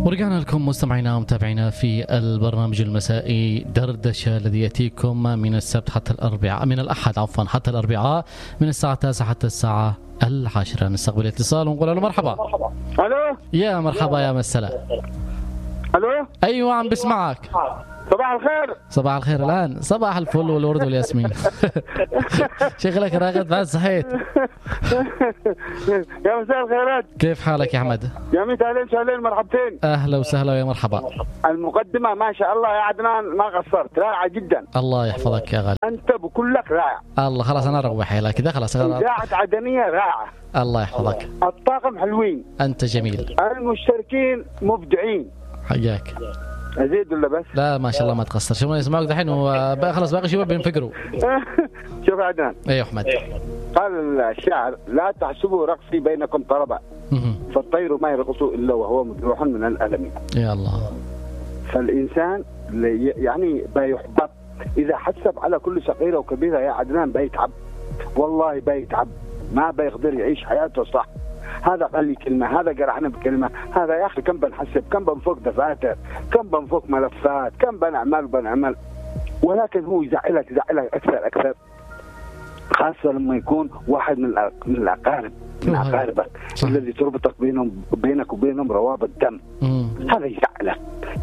ورجعنا لكم مستمعينا ومتابعينا في البرنامج المسائي دردشة الذي يأتيكم من السبت حتى الأربعاء، من الأحد عفوا حتى الأربعاء، من الساعة 9 حتى الساعة 10. نستقبل اتصال ونقول له مرحبا. الو يا مرحبا يا مسلا. الو ايوه عم بسمعك. صباح الخير. صباح الخير. الان صباح الفل والورد والياسمين. شغلك راغد بعد صحيت. يا مساء الخيرات. كيف حالك يا احمد؟ يا ميت اهلين سهلين مرحبتين. اهلا وسهلا ويا مرحبا. المقدمه ما شاء الله يا عدنان ما قصرت، رائعه جدا. الله يحفظك يا غالي. انت بكلك رائع. الله خلاص انا اروح لك كذا خلاص. اذاعه عدنيه رائعه. الله يحفظك. الطاقم حلوين. انت جميل. المشتركين مبدعين. حياك. ازيد ولا بس؟ لا ما شاء الله ما تقصر. شو يسمعوك دحين وخلص باقي شباب بينفقروا. شوف يا عدنان. ايوه احمد. قال الشاعر: لا تحسبوا رقصي بينكم طربا فالطير ما يرقص الا وهو مجروح من الالم. يا الله. فالانسان يعني بيحبط اذا حسب على كل صغيره وكبيره يا عدنان، بيتعب والله بيتعب، ما بيقدر يعيش حياته صح. هذا قال لي كلمه، هذا قرحنا بكلمه، هذا يا اخي كم بنحسب، كم بنفك دفاتر، كم بنفك ملفات، كم بنعمل، ولكن هو يزعلك اكثر خاصه لما يكون واحد من الاقارب من اقاربك الذي تربطك بينك وبينهم روابط دم. هذا يزعلك،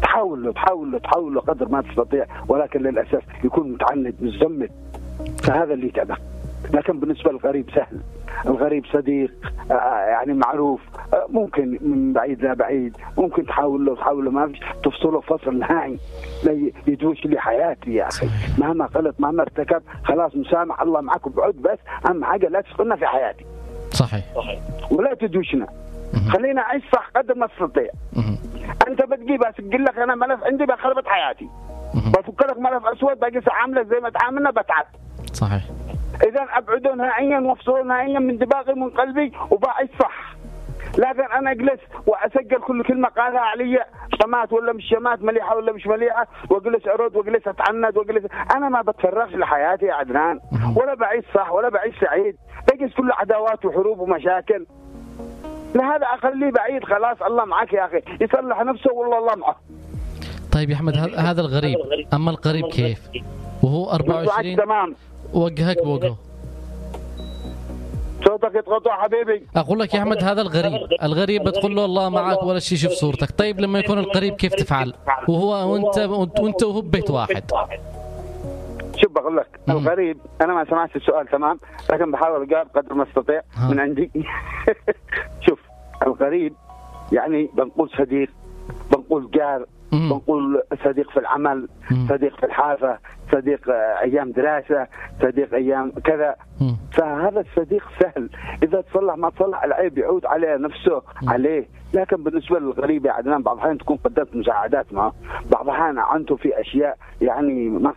تحاول له قدر ما تستطيع، ولكن للاسف يكون متعند متزمت، فهذا اللي يتعبك. لكن بالنسبه للغريب سهل، الغريب صديق يعني معروف، ممكن من بعيد لا بعيد، ممكن تحاول له ما فيش تفصله فصل نهائي، لا يدوش لي حياتي يا اخي، مهما غلط مهما ارتكب خلاص مسامح الله معك وبعد، بس اهم حاجه لا تدخلنا في حياتي. صحيح. ولا تدوشنا، خلينا اعيش صح قدر ما تستطيع. انت بتجيب اسجل لك انا ملف عندي بخربط حياتي، بفك لك ملف اسود باقي عامله زي ما تعاملنا بتعب. صحيح. اذا ابعده نهائيا وافصله نهائيا من دماغي من قلبي وبعيش صح. لكن انا اجلس واسجل كل كلمه قالها علي شمات ولا مش شمات، مليحه ولا مش مليحه، واجلس ارد واجلس اتعند واجلس، انا ما بتفرغش لحياتي يا عدنان، ولا بعيش صح ولا بعيش سعيد، بجلس كل عداوات وحروب ومشاكل. لهذا اخليه بعيد خلاص، الله معك يا اخي، يصلح نفسه والله الله معه. طيب يا احمد هذا الغريب، اما القريب كيف؟ وهو 24 تمام. وجهك بوجهه. صوتك يتقطع حبيبي. اقول لك يا احمد هذا الغريب بتقول له الله معك ولا شيء يشوف صورتك. طيب لما يكون القريب كيف تفعل؟ وهو وانت وهو ببيت واحد. شوف بقول لك الغريب، انا ما سمعت السؤال تمام، لكن بحاول اجاوب قدر ما استطيع من عندي. شوف الغريب يعني بنقول صديق، بنقول جار، بنقول صديق في العمل، صديق في الحافة، صديق أيام دراسة، صديق أيام كذا. فهذا الصديق سهل، إذا تصلح ما تصلح العيب يعود عليه نفسه عليه. لكن بالنسبة للغريب يا عدنان بعض الأحيان تكون قدمت مساعدات معه، بعض الأحيان عنده في أشياء يعني ما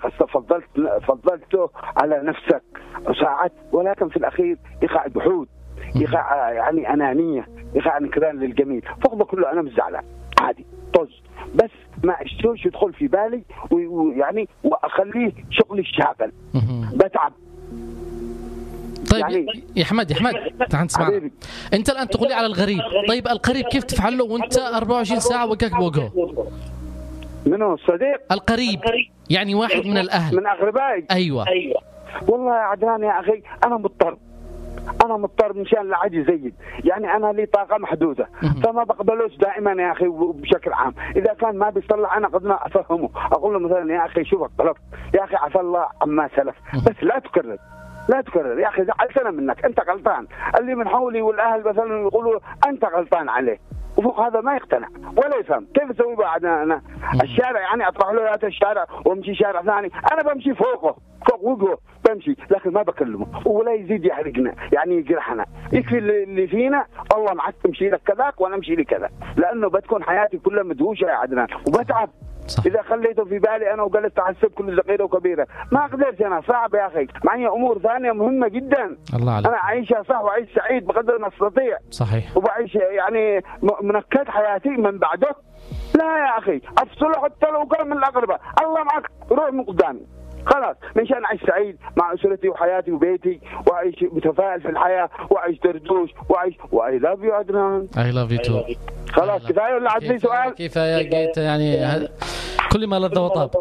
فضلته على نفسك وساعدت، ولكن في الأخير يقع بحود، يقع يعني أنانية، يقع نكران للجميل، فوق كله أنا مش زعلان عادي طز، بس ما اشتوش يدخل في بالي ويعني واخليه شغلي الشاغل بتعب. طيب يعني يا احمد تعال تسمع. انت الان تقولي على الغريب، طيب القريب كيف تفعل له وانت 24 ساعه وجهك بوجهه؟ منو الصديق؟ القريب يعني واحد من الاهل من اقربائي. ايوه والله يا عدنان يا اخي انا مضطر مشان العادي زيد، يعني انا لي طاقه محدوده، فما بقبلوش دائما يا اخي بشكل عام. اذا كان ما بيصلح انا قد ما افهمه، اقول له مثلا يا اخي شوفك طلبت يا اخي عفى الله عما سلف، بس لا تكرر يا اخي، زعلتنا منك، انت غلطان. اللي من حولي والاهل مثلا يقولوا انت غلطان عليه، وفوق هذا ما يقتنع ولا يفهم. كيف اسوي بعد انا؟ الشارع يعني اطرح له هذا الشارع وامشي شارع ثاني، انا بمشي فوق وجهه بمشي، لكن ما بكلمه ولا يزيد يحرقنا يعني يجرحنا. يكفي اللي فينا الله معك تمشي لك كذاك وانا امشي لي كذا، لانه بتكون حياتي كلها مدهوشه يا عدنان وبتعب. صح. اذا خليته في بالي انا وقلت احسب كل صغيره وكبيره ما قدرت، انا صعب يا اخي، معي امور ثانيه مهمه جدا. الله عليك. انا اعيشها صح واعيش سعيد بقدر ما استطيع. صحيح. وبعيش يعني منكد حياتي من بعده. لا يا اخي افصله حتى لو كان من الاقرباء، الله معك روح من قدامي. خلاص منشان أعيش سعيد مع أسرتي وحياتي وبيتي، وأعيش متفائل في الحياة، وأعيش دردوش، وأعيش I love you عدنان. I love you too. خلاص كفاية ولا عاد لي سؤال؟ كفاية قلت يعني كل ما لذ وطاب.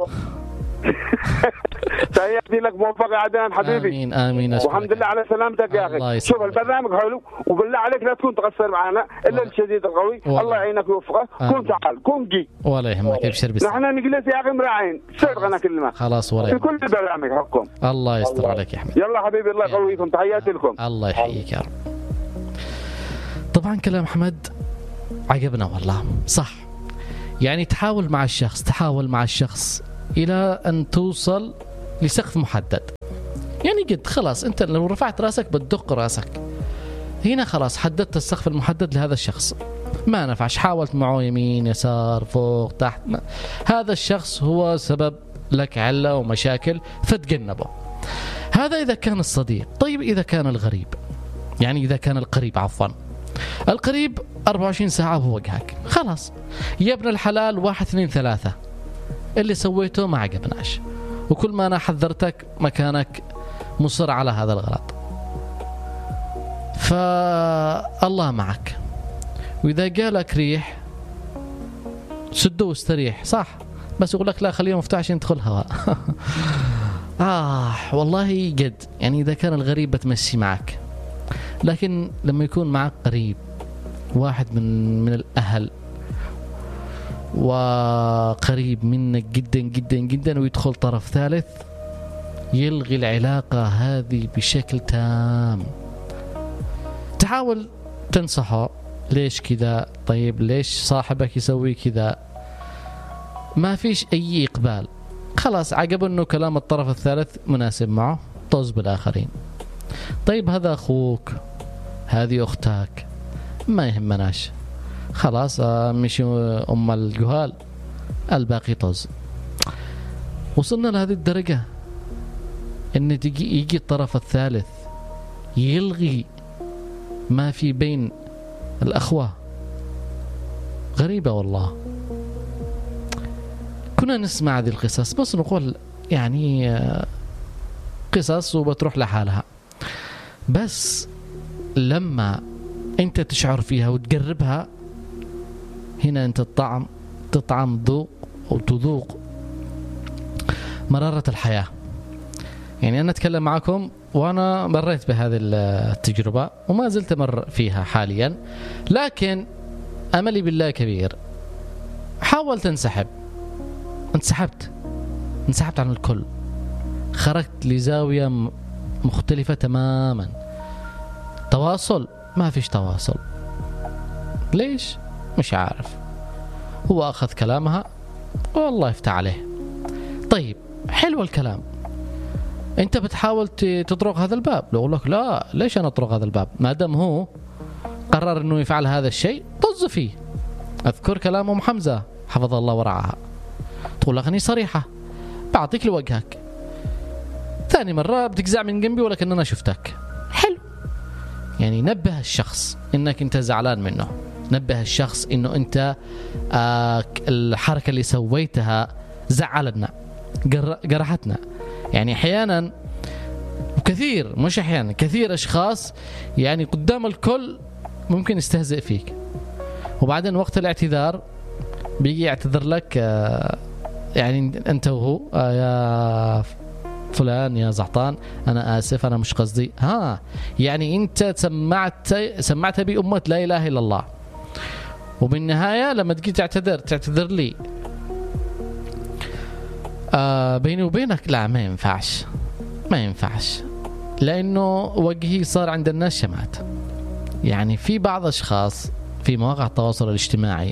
تحياتي لك، موفق يا عدنان حبيبي. آمين آمين. والحمد لله على سلامتك يا أخي. شوف البرنامج حلو، وبالله عليك لا تكون تقصر معنا إلا الشديد القوي. الله يعينك ويوفقك. كن تعال كن جي ولا يهمك، ابشر بالسلامة. نحن نجلس يا أخي مراعين صدقنا كلمة خلاص ولا في كل البرامج حقكم. الله يستر عليك يا أحمد. يلا حبيبي الله يقويكم، تحياتي لكم. الله يحييك يا رب. طبعا كلام أحمد عجبنا والله صح. يعني تحاول مع الشخص إلى أن توصل لسقف محدد. يعني قد خلاص أنت لو رفعت رأسك بتدق رأسك، هنا خلاص حددت السقف المحدد لهذا الشخص. ما نفعش، حاولت معه يمين يسار فوق تحت، هذا الشخص هو سبب لك علة ومشاكل فتجنبه. هذا إذا كان الصديق. طيب إذا كان الغريب، يعني إذا كان القريب عفوا، القريب 24 ساعة بوجهك، خلاص يا ابن الحلال 1 2 3 اللي سويته ما عجبناش، وكل ما أنا حذرتك مكانك مصر على هذا الغلط، فالله معك. وإذا قالك ريح سده واستريح، صح، بس يقول لك لا خليه مفتوح عشان يدخل هواء. والله قد يعني إذا كان الغريب بتمشي معك، لكن لما يكون معك قريب واحد من الأهل وقريب منك جدا جدا جدا، ويدخل طرف ثالث يلغي العلاقة هذه بشكل تام. تحاول تنصحه، ليش كذا؟ طيب ليش صاحبك يسوي كذا؟ ما فيش أي إقبال، خلاص عقب أنه كلام الطرف الثالث مناسب معه، طز بالآخرين. طيب هذا أخوك، هذه أختك، ما يهمناش، خلاص مشي أم الجهال الباقي طز. وصلنا لهذه الدرجة أن يجي الطرف الثالث يلغي ما في بين الأخوة. غريبة والله. كنا نسمع هذه القصص بس نقول يعني قصص وبتروح لحالها، بس لما أنت تشعر فيها وتقربها، هنا أنت تطعم ذوق أو تذوق مرارة الحياة. يعني أنا أتكلم معكم وأنا مريت بهذه التجربة وما زلت مر فيها حاليا، لكن أملي بالله كبير. حاولت انسحبت عن الكل، خرجت لزاوية مختلفة تماما. تواصل ما فيش تواصل، ليش؟ مش عارف. هو أخذ كلامها والله يفتح عليه. طيب حلو الكلام، أنت بتحاول تطرق هذا الباب، لو أقول لك لا ليش أنا أطرق هذا الباب؟ ما دام هو قرر أنه يفعل هذا الشيء طز فيه. أذكر كلام أم حمزة حفظ الله ورعاها، تقول لك أني صريحة، بعطيك لوجهك، ثاني مرة بتجزع من جنبي ولكن أنا شفتك. حلو، يعني نبه الشخص إنك أنت زعلان منه، نبه الشخص إنه أنت الحركة اللي سويتها زعلتنا جرحتنا. يعني أحيانا وكثير، مش أحيانا، كثير أشخاص يعني قدام الكل ممكن يستهزئ فيك، وبعدين وقت الاعتذار بيجي يعتذر لك يعني أنت وهو يا فلان يا زعطان أنا آسف أنا مش قصدي. يعني أنت سمعت بأمة لا إله إلا الله، وبالنهاية لما تجي تعتذر لي بيني وبينك لا ما ينفعش، لأنه وجهي صار عند الناس شمعت. يعني في بعض أشخاص في مواقع التواصل الاجتماعي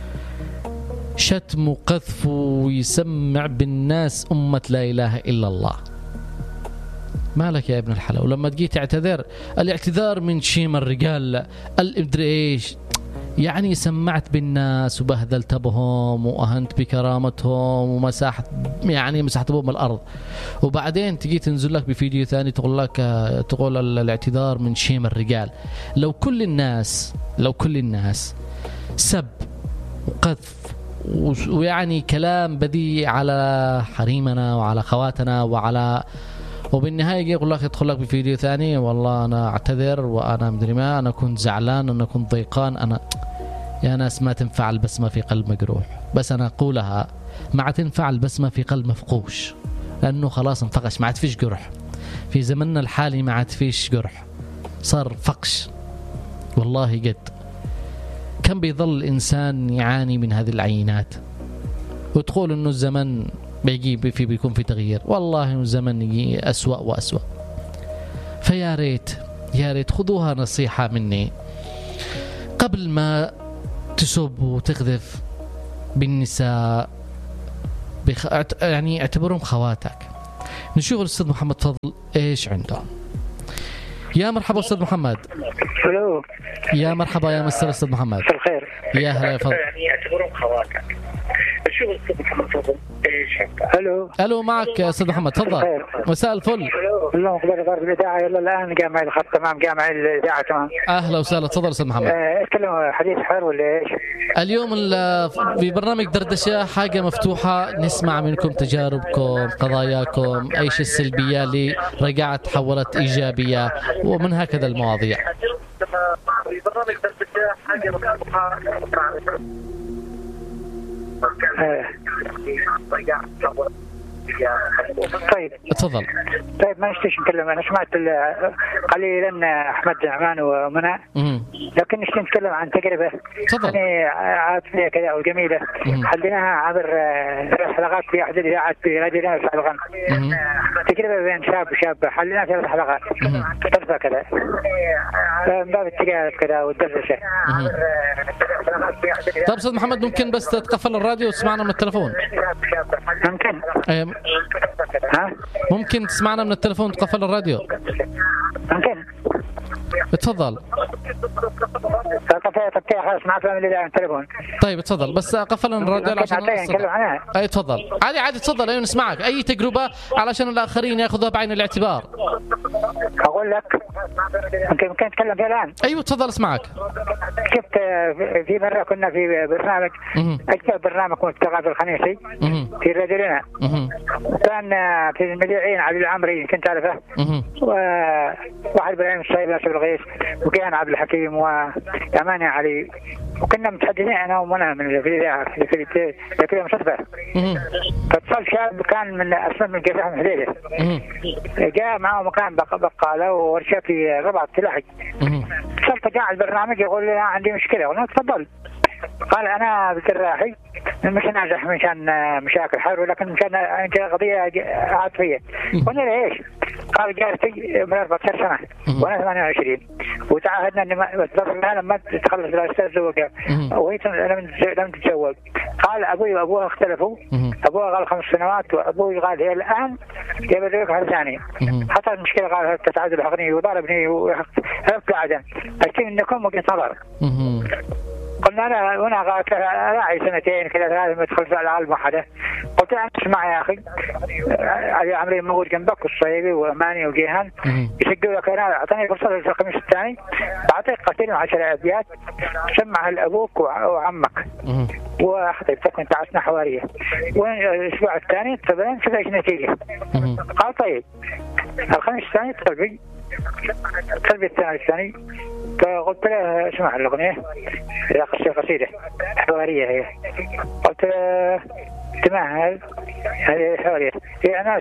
شتم وقذف ويسمع بالناس أمة لا إله إلا الله. مالك يا ابن الحلال؟ ولما تجي تعتذر، الاعتذار من شيم الرجال الادري ايش، يعني سمعت بالناس وبهدلت بهم وأهنت بكرامتهم ومسحت بهم الأرض، وبعدين تجي تنزل لك بفيديو ثاني تقول الاعتذار من شيم الرجال. لو كل الناس سب وقذف ويعني كلام بديع على حريمنا وعلى خواتنا وبالنهاية يقول لك يدخل لك بفيديو ثاني والله أنا أعتذر وأنا مدري ما، أنا كنت زعلان، أنا كنت ضيقان، أنا يا ناس ما تنفع البسمة في قلب مجروح. بس أنا أقولها ما تنفع البسمة في قلب مفقوش، لأنه خلاص انفقش، ما عاد فيش جرح في زمننا الحالي، ما عاد فيش جرح، صار فقش. والله جد كم بيظل الإنسان يعاني من هذه العينات، وتقول إنه الزمن بيكون في تغيير، والله إنه الزمن يجي أسوأ وأسوأ. فيا ريت خذوها نصيحة مني، قبل ما تسب وتقذف بالنساء يعني اعتبرهم خواتك. نشوف الأستاذ محمد فضل إيش عنده. يا مرحبا أستاذ محمد. الو. يا مرحبا يا مستر أستاذ محمد. مساء الخير. يا هلا يا فضل. يعني اعتبرهم خواتك. نشوف الأستاذ محمد فضل إيش عنده. الو معك يا أستاذ محمد تفضل. مساء الفل. اللهم اقبل إدارة الإذاعة. يلا الآن قام معي الخط تمام، قام معي الإذاعة تمام. أهلا وسهلا، تفضل أستاذ محمد. اتكلم حديث حر ولا إيش؟ اليوم في برنامج دردشة حاجة مفتوحة، نسمع منكم تجاربكم، قضاياكم، ايش السلبية اللي رجعت تحولت إيجابية، ومن هكذا المواضيع. في برنامج دردشة حاجة مفتوحة طيب تفضل. طيب ما نشتيش نتكلم. انا سمعت قليلا احمد نعمان ومنى، لكن نشتي نتكلم عن تجربه يعني عاطفيه كذا وجميله حليناها عبر 3 حلقات في احد الاذاعات في راديو في الغن. تجربه بين شاب وشابه حليناها في 3 حلقات طرفه كذا من باب التجارب كذا والدردشه. طيب استاذ محمد ممكن بس تقفل الراديو وتسمعنا من التلفون؟ ممكن. ممكن تسمعنا من التلفون تقفل الراديو؟ ممكن. تفضل. خلاص ما فهم اللي على التلفون. طيب تفضل بس قفل الراديو عشان نتكلم عنها. اي تفضل عادي تفضل. ايوه نسمعك، اي تجربه علشان الاخرين ياخذوها بعين الاعتبار. اقول لك ممكن نتكلم فيها الان. ايوه تفضل اسمعك. شفت في مره كنا في برنامج اكثر برنامج كنت في الخميسي في راديونا، كان في المذيعين علي العمري كنت تعرفه، وواحد ابراهيم الصايب ناصر الغيث، وكان عبد الحكيم وأمانة علي، وكنا متحدثين انا ومنى من في الاذاعه في كذا مصطفى. فاتصل شاب كان من اسماء من قفاه محديده، جاء معه مكان بقاله وورشه في ربعة تلاحق. اتصلت جاء البرنامج يقول لي عندي مشكله، قلنا تفضل. قال انا بالراحي مش نازح مشان مشاكل حر، ولكن مشان قضيه عاطفيه. قلنا له ايش؟ قال جارتي من 14 سنه وانا 28 وتعاهدنا ان لما تخلص الاستاذ زوجها وهي لم تتزوج. قال ابوي وابوها اختلفوا، ابوها قال 5 سنوات وابوي قال هي الان يبي زوجها ثانيه. حصلت مشكله، قال تتعادل حقني وضربني وحرفت عدم اشتكي منكم وقلت نظر. قلنا انا وانا قالت راعي 2 كذا 3 ما ادخل في العالم واحده. قلت له اسمع يا اخي، علي عمري موجود جنبك والصيبي واماني وجيهان يسجلوا لك. انا اعطاني فرصه في الخميس الثاني اعطيك قتيل 10 ابيات سمعها لابوك وعمك وخطيبتك وانت عشنا حواريه، والاسبوع الثاني تبين شوف ايش النتيجه. قال طيب. الخميس الثاني اتصل بي الثاني فقلت له اسمع الأغنية قصيدة حوارية هي. قلت له تمهل هذه حوارية هي أنا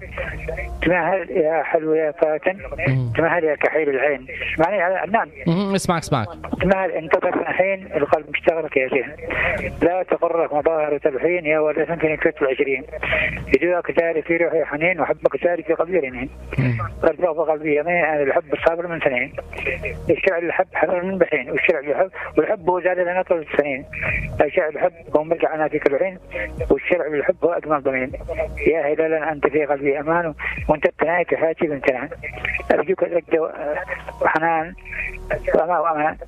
تمهل يا حلو يا فاتن، تمهل يا كحيل العين. اسمعني عدنان. اسمعك تمهل انتظر حين القلب مشتغلك يا زين، لا تغرك مظاهر تلحين يا ولد في كتب 20 يدوك ذلك في روحي حنين وحبك ذلك في قلبي رنين. قلبي قلبي يمين أنا الحب الصابر من سنين، الشعر الحب حرر من بحين، والشعر الحب والحب هو زاد لنا طول السنين. الشعر الحب هو مرجع أنا في كل حين، والشرع بالحب هو أجمل ضمين. يا هلالا أنت في قلبي أمان وأنت التناية حياتي بامتنان. أرجوك رجة وحنان وأمان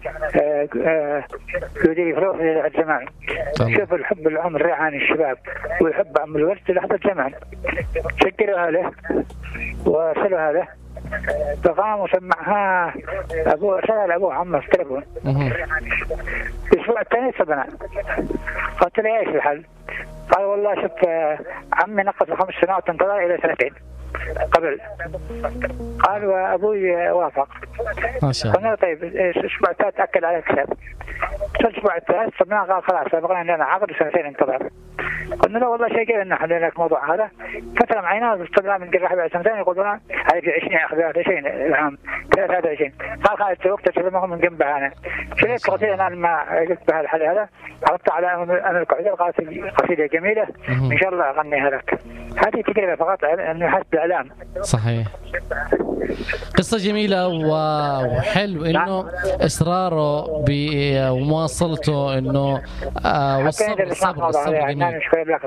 يودي في روحي لحد زمان. شوف الحب العمر ريحان الشباب، والحب عم الورد لحظة زمان. شكرها له وارسلها له فقام وسمعها أبوه، سأل أبوه عمه في التليفون. الأسبوع الثاني صدنا. قلت له إيش الحل؟ قال والله شوف عمي نقص 5 سنوات انتظر إلى 2 قبل. قال وأبوي وافق. ما شاء الله. قلنا طيب الأسبوع الثالث تأكد على الكتاب. الأسبوع الثالث صدنا قال خلاص بغينا لنا عقد 2 انتظار. قلنا لا والله شيء كذا نحن لك الموضوع هذا. فترة معينة استدعى من قرح بعد 2 يقولون هذه في 20 23 العام 23. قال خالد توقت تسلمهم من جنبها أنا. شريت قصيدة أنا لما قلت بهذا الحل هذا عرضت على أنا القعدة قالت قصيدة جميلة إن شاء الله أغنيها لك. هذه تجربة فقط إنه حسب الإعلام. صحيح. قصة جميلة وحلو إنه إصراره ومواصلته إنه والصبر جميل.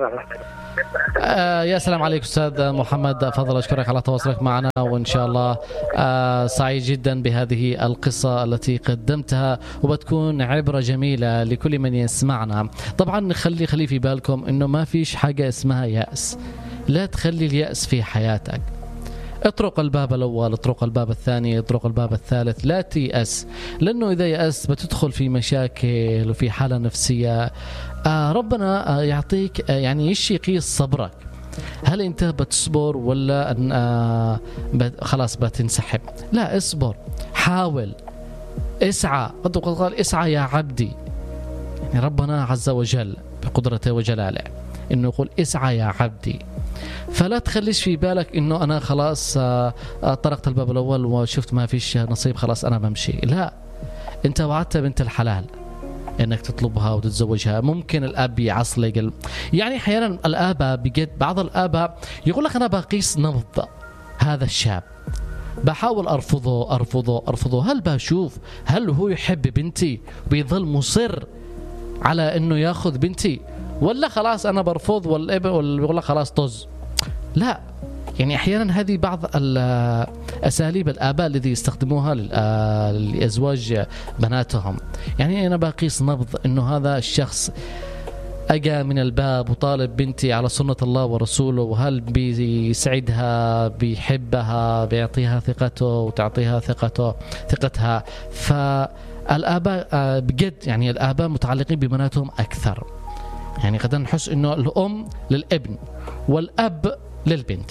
يا سلام عليك أستاذ محمد، فضل أشكرك على تواصلك معنا، وإن شاء الله سعيد جدا بهذه القصة التي قدمتها، وبتكون عبرة جميلة لكل من يسمعنا. طبعا خلي في بالكم إنه ما فيش حاجة اسمها يأس. لا تخلي اليأس في حياتك. اطرق الباب الأول، اطرق الباب الثاني، اطرق الباب الثالث. لا تيأس، لأنه إذا يأس بتدخل في مشاكل وفي حالة نفسية. ربنا يعطيك يعني يقيس صبرك. هل أنت بتصبر ولا خلاص بتنسحب؟ لا، اصبر، حاول، اسعى. قد قال اسعى يا عبدي. يعني ربنا عز وجل بقدرته وجلاله إنه يقول اسعى يا عبدي. فلا تخليش في بالك إنه أنا خلاص طرقت الباب الأول وشفت ما فيش نصيب خلاص أنا بمشي. لا، أنت وعدت بنت الحلال إنك تطلبها وتتزوجها. ممكن الأب يعصلك يعني أحيانا الآباء بجد، بعض الآباء يقول لك أنا بقيس نبض هذا الشاب، بحاول أرفضه. هل بشوف هل هو يحب بنتي وبيظل مصر على إنه يأخذ بنتي، ولا خلاص أنا برفض والابن بيقول لك خلاص طز. لا، يعني أحيانا هذه بعض أساليب الآباء الذي يستخدموها لأزواج بناتهم. يعني أنا بقيس نبض إنه هذا الشخص أجا من الباب وطالب بنتي على سنة الله ورسوله، وهل بيسعدها، بيحبها، بيعطيها ثقته وتعطيها ثقتها. فالآباء بجد يعني الآباء متعلقين ببناتهم أكثر. يعني قد نحس إنه الأم للابن والأب للبنت.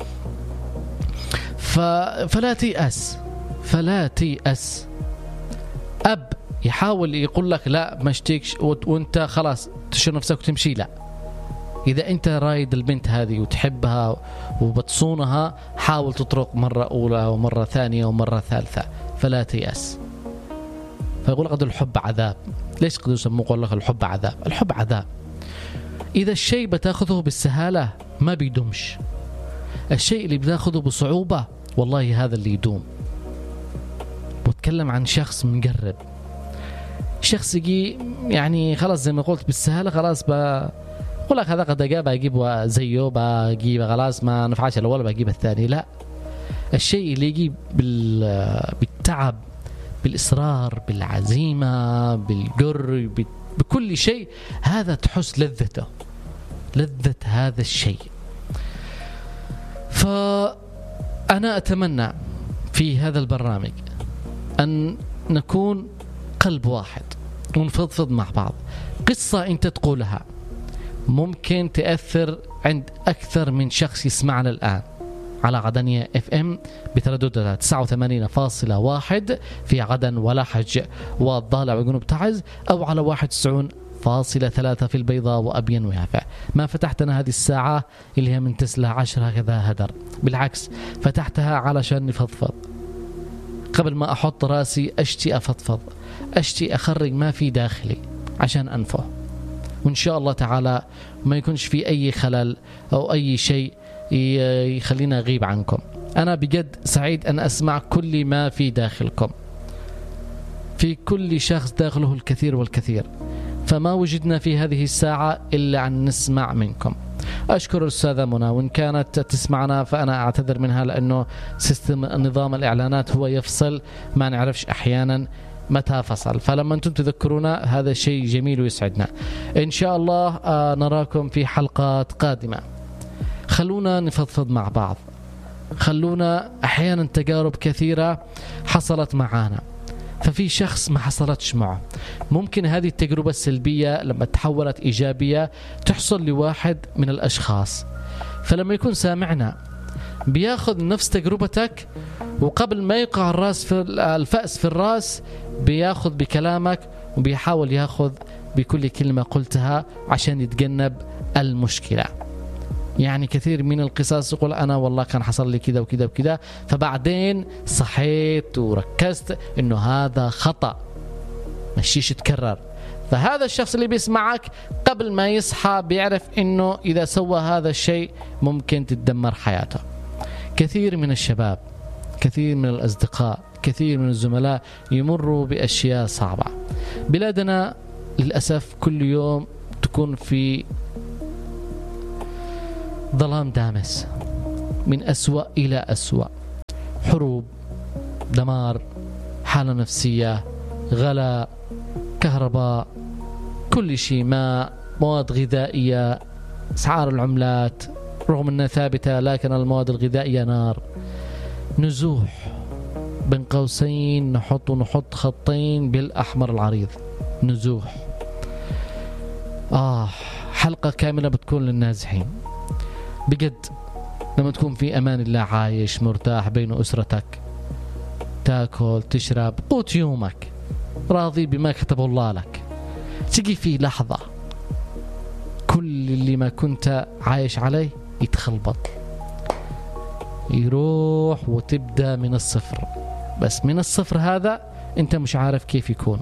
فلا تيأس. أب يحاول يقول لك لا مشتيكش وانت خلاص تشير نفسك وتمشي. لا، إذا أنت رايد البنت هذه وتحبها وبتصونها، حاول تطرق مرة أولى ومرة ثانية ومرة ثالثة. فلا تيأس. فيقول قد الحب عذاب. ليش قد يسموه يقول لك الحب عذاب؟ الحب عذاب. إذا الشيء بتاخذه بالسهالة ما بيدومش. الشيء اللي بتاخذه بصعوبة والله هذا اللي يدوم. بتكلم عن شخص مقرب، شخص يجي يعني خلاص زي ما قلت بالسهالة، خلاص بقول لك هذا قد أجيب زيه، بجيب خلاص ما نفعش الأول بجيب الثاني. لا، الشيء اللي يجي بالتعب، بالإصرار، بالعزيمة، بالجر، بكل شيء، هذا تحس لذة هذا الشيء. فأنا أتمنى في هذا البرنامج أن نكون قلب واحد ونفضفض مع بعض. قصة أنت تقولها ممكن تأثر عند أكثر من شخص يسمعنا الآن على عدنية FM بتردد 89.1 في عدن ولحج والضالع وجنوب تعز، أو على 91.3 في البيضاء وأبين ويافع. ما فتحتنا هذه الساعة اللي هي من 9 ل 10 هكذا هدر، بالعكس فتحتها علشان نفضفض. قبل ما أحط راسي أشتي أفضفض، أشتي أخرج ما في داخلي عشان أنفه، وإن شاء الله تعالى ما يكونش في أي خلل أو أي شيء يخلينا أغيب عنكم. أنا بجد سعيد أن أسمع كل ما في داخلكم. في كل شخص داخله الكثير والكثير، فما وجدنا في هذه الساعة إلا أن نسمع منكم. أشكر الأستاذة منى، وإن كانت تسمعنا فأنا أعتذر منها لأنه سيستم نظام الإعلانات هو يفصل، ما نعرفش أحيانا متى فصل، فلما أنتم تذكرونا هذا شيء جميل ويسعدنا. إن شاء الله نراكم في حلقات قادمة. خلونا نفضفض مع بعض، خلونا أحيانا تجارب كثيرة حصلت معانا، ففي شخص ما حصلتش معه، ممكن هذه التجربة السلبية لما تحولت إيجابية تحصل لواحد من الأشخاص. فلما يكون سامعنا بياخذ نفس تجربتك، وقبل ما يقع الفأس في الرأس بياخذ بكلامك وبيحاول ياخذ بكل كلمة قلتها عشان يتجنب المشكلة. يعني كثير من القصص يقول أنا والله كان حصل لي كذا وكذا وكذا، فبعدين صحيت وركزت إنه هذا خطأ مشيش يتكرر. فهذا الشخص اللي بيسمعك قبل ما يصحى بيعرف إنه إذا سوى هذا الشيء ممكن تتدمر حياته. كثير من الشباب، كثير من الأصدقاء، كثير من الزملاء يمروا بأشياء صعبة. بلادنا للأسف كل يوم تكون في ظلام دامس، من أسوأ إلى أسوأ، حروب، دمار، حالة نفسية، غلاء، كهرباء، كل شيء، ماء، مواد غذائية، أسعار العملات رغم أنها ثابتة لكن المواد الغذائية نار، نزوح، بين قوسين نحط خطين بالأحمر العريض، نزوح. حلقة كاملة بتكون للنازحين بجد. لما تكون في أمان الله عايش مرتاح بين أسرتك، تاكل تشرب قوت يومك، راضي بما كتبه الله لك، تجي في لحظة كل اللي ما كنت عايش عليه يتخلبط، يروح وتبدأ من الصفر. بس من الصفر هذا انت مش عارف كيف يكون،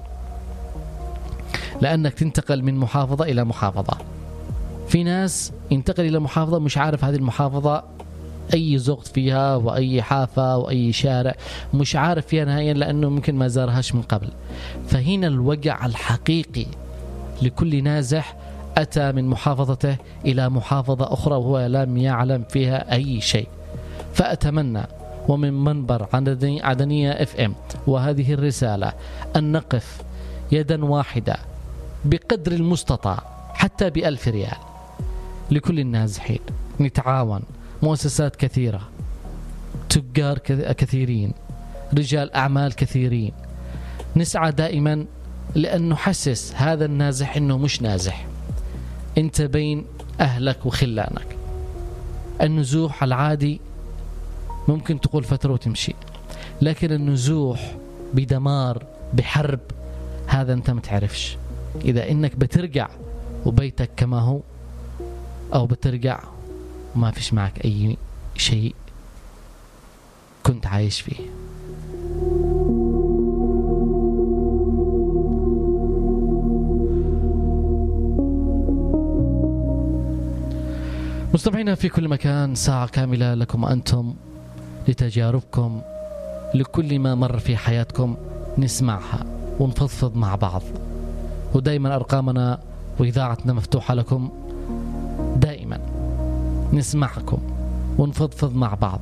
لأنك تنتقل من محافظة إلى محافظة. في ناس ينتقل إلى محافظة مش عارف هذه المحافظة أي زغط فيها وأي حافة وأي شارع مش عارف فيها نهائيا، لأنه ممكن ما زارهاش من قبل. فهنا الوجع الحقيقي لكل نازح أتى من محافظته إلى محافظة أخرى وهو لم يعلم فيها أي شيء. فأتمنى ومن منبر عدنية FM وهذه الرسالة أن نقف يدا واحدة بقدر المستطاع حتى ب1000 ريال لكل النازحين. نتعاون، مؤسسات كثيرة، تجار كثيرين، رجال أعمال كثيرين، نسعى دائما لأن نحسس هذا النازح إنه مش نازح، أنت بين أهلك وخلانك. النزوح العادي ممكن تقول فترة وتمشي، لكن النزوح بدمار بحرب هذا أنت ما تعرفش إذا إنك بترجع وبيتك كما هو أو بترجع وما فيش معك أي شيء كنت عايش فيه. مستمعينا في كل مكان، ساعة كاملة لكم أنتم لتجاربكم، لكل ما مر في حياتكم نسمعها ونفضفض مع بعض. ودائما أرقامنا وإذاعتنا مفتوحة لكم، دائما نسمعكم ونفضفض مع بعض.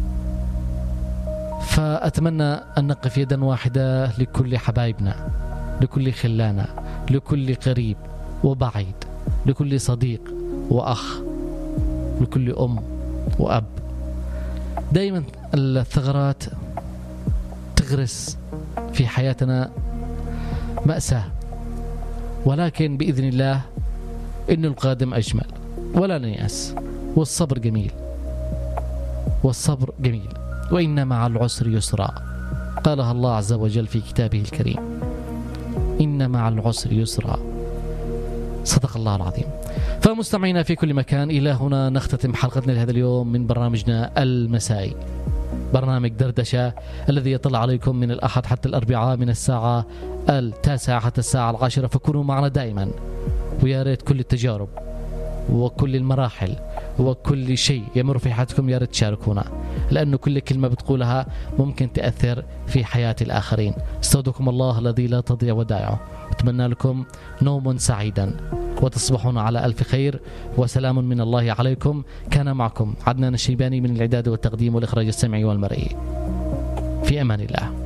فأتمنى أن نقف يدا واحدة لكل حبايبنا، لكل خلانا، لكل قريب وبعيد، لكل صديق وأخ، لكل أم وأب. دائما الثغرات تغرس في حياتنا مأساة، ولكن بإذن الله إن القادم أجمل، ولا نيأس، والصبر جميل، والصبر جميل، وإن مع العسر يسرا، قالها الله عز وجل في كتابه الكريم، إن مع العسر يسرا، صدق الله العظيم. فمستمعينا في كل مكان، إلى هنا نختتم حلقتنا لهذا اليوم من برنامجنا المسائي، برنامج دردشة الذي يطلع عليكم من الأحد حتى الأربعاء من الساعة 9 حتى الساعة 10. فكونوا معنا دائما، ويا ريت كل التجارب وكل المراحل وكل شيء يمر في حياتكم يا ريت تشاركونا، لأنه كل كلمة بتقولها ممكن تأثر في حياة الآخرين. استودعكم الله الذي لا تضيع ودائعه، أتمنى لكم نوما سعيدا وتصبحون على ألف خير، وسلام من الله عليكم. كان معكم عدنان الشيباني من الإعداد والتقديم والإخراج السمعي والمرئي، في أمان الله.